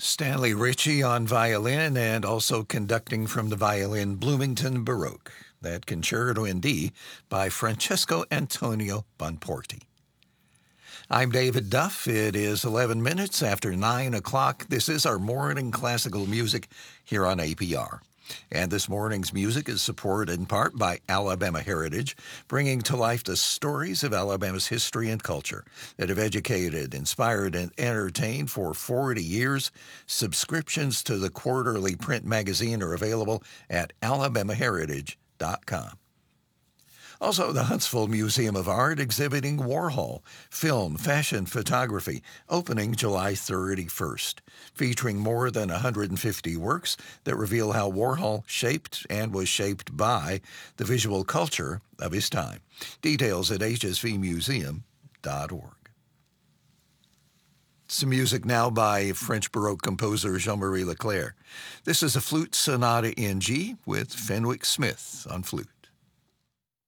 Stanley Ritchie on violin and also conducting from the violin Bloomington Baroque, that Concerto in D by Francesco Antonio Bonporti. I'm David Duff. It is 11 minutes after 9 o'clock. This is our morning classical music here on APR. And this morning's music is supported in part by Alabama Heritage, bringing to life the stories of Alabama's history and culture that have educated, inspired, and entertained for 40 years. Subscriptions to the quarterly print magazine are available at alabamaheritage.com. Also, the Huntsville Museum of Art exhibiting Warhol, film, fashion, photography, opening July 31st, featuring more than 150 works that reveal how Warhol shaped and was shaped by the visual culture of his time. Details at hsvmuseum.org. Some music now by French Baroque composer Jean-Marie Leclerc. This is a flute sonata in G with Fenwick Smith on flute.